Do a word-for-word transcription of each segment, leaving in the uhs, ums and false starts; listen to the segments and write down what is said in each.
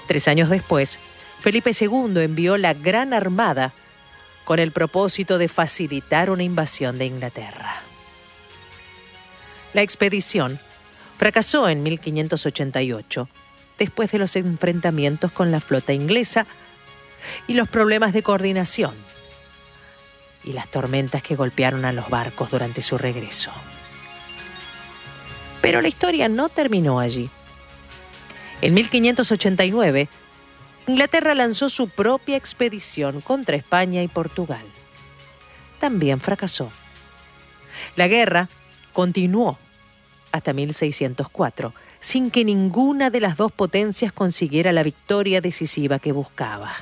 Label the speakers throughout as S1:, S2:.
S1: Tres años después, Felipe segundo envió la Gran Armada con el propósito de facilitar una invasión de Inglaterra. La expedición fracasó en mil quinientos ochenta y ocho, después de los enfrentamientos con la flota inglesa y los problemas de coordinación y las tormentas que golpearon a los barcos durante su regreso. Pero la historia no terminó allí. En mil quinientos ochenta y nueve, Inglaterra lanzó su propia expedición contra España y Portugal. También fracasó. La guerra continuó hasta mil seiscientos cuatro, sin que ninguna de las dos potencias consiguiera la victoria decisiva que buscaba.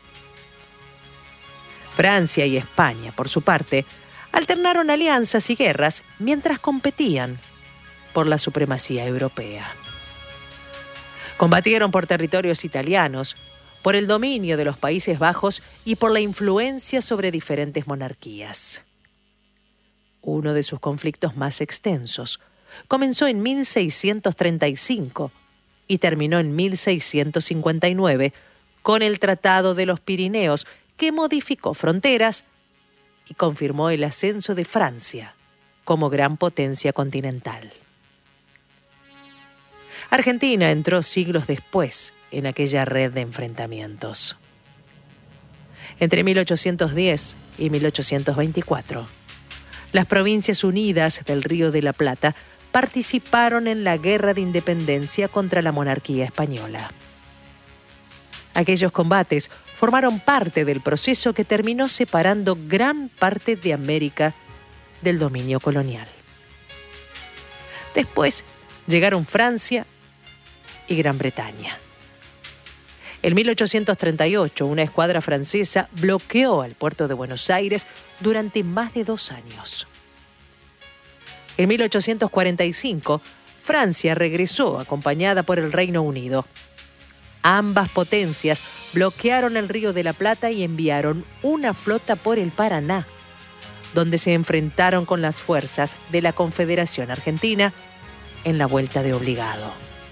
S1: Francia y España, por su parte, alternaron alianzas y guerras mientras competían por la supremacía europea. Combatieron por territorios italianos, por el dominio de los Países Bajos y por la influencia sobre diferentes monarquías. Uno de sus conflictos más extensos comenzó en mil seiscientos treinta y cinco y terminó en mil seiscientos cincuenta y nueve con el Tratado de los Pirineos, que modificó fronteras y confirmó el ascenso de Francia como gran potencia continental. Argentina entró siglos después en aquella red de enfrentamientos. Entre mil ochocientos diez y mil ochocientos veinticuatro, las Provincias Unidas del Río de la Plata participaron en la Guerra de Independencia contra la monarquía española. Aquellos combates formaron parte del proceso que terminó separando gran parte de América del dominio colonial. Después llegaron Francia y Gran Bretaña. En mil ochocientos treinta y ocho, una escuadra francesa bloqueó el puerto de Buenos Aires durante más de dos años. En mil ochocientos cuarenta y cinco, Francia regresó acompañada por el Reino Unido. Ambas potencias bloquearon el Río de la Plata y enviaron una flota por el Paraná, donde se enfrentaron con las fuerzas de la Confederación Argentina en la Vuelta de Obligado.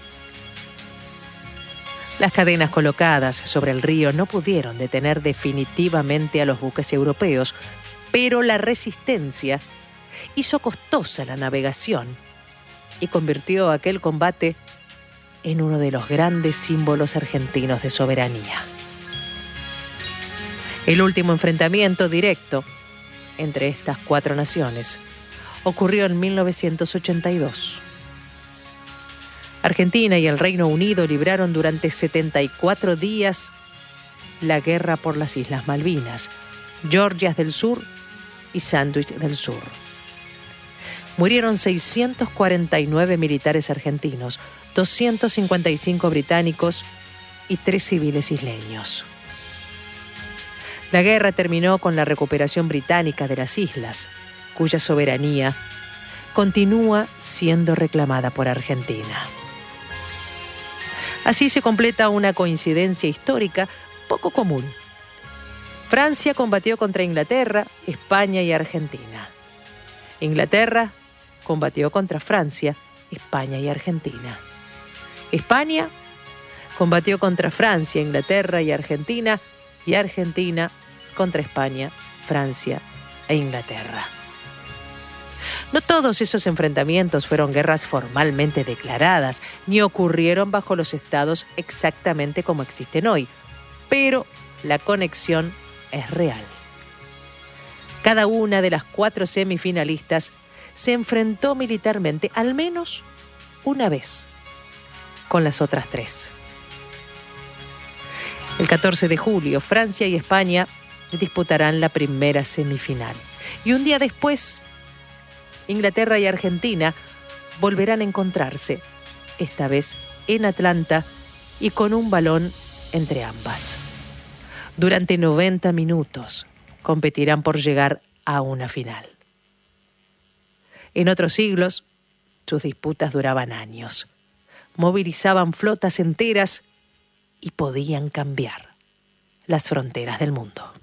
S1: Las cadenas colocadas sobre el río no pudieron detener definitivamente a los buques europeos, pero la resistencia hizo costosa la navegación y convirtió aquel combate en uno de los grandes símbolos argentinos de soberanía. El último enfrentamiento directo entre estas cuatro naciones ocurrió en mil novecientos ochenta y dos. Argentina y el Reino Unido libraron durante setenta y cuatro días la guerra por las Islas Malvinas, Georgias del Sur y Sandwich del Sur. Murieron seiscientos cuarenta y nueve militares argentinos, doscientos cincuenta y cinco británicos y tres civiles isleños. La guerra terminó con la recuperación británica de las islas, cuya soberanía continúa siendo reclamada por Argentina. Así se completa una coincidencia histórica poco común. Francia combatió contra Inglaterra, España y Argentina. Inglaterra combatió contra Francia, España y Argentina. España combatió contra Francia, Inglaterra y Argentina, y Argentina contra España, Francia e Inglaterra. No todos esos enfrentamientos fueron guerras formalmente declaradas, ni ocurrieron bajo los estados exactamente como existen hoy, pero la conexión es real. Cada una de las cuatro semifinalistas se enfrentó militarmente al menos una vez con las otras tres. El catorce de julio, Francia y España disputarán la primera semifinal. Y un día después, Inglaterra y Argentina volverán a encontrarse, esta vez en Atlanta y con un balón entre ambas. Durante noventa minutos competirán por llegar a una final. En otros siglos, sus disputas duraban años, movilizaban flotas enteras y podían cambiar las fronteras del mundo.